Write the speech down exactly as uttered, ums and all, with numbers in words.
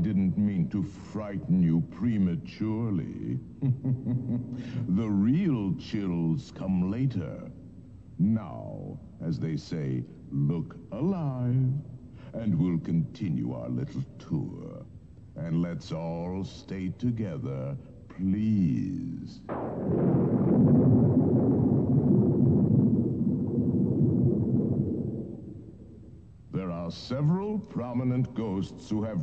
didn't mean to frighten you prematurely. The real chills come later. Now, as they say, look alive, and we'll continue our little tour. And let's all stay together, please. There are several prominent ghosts who have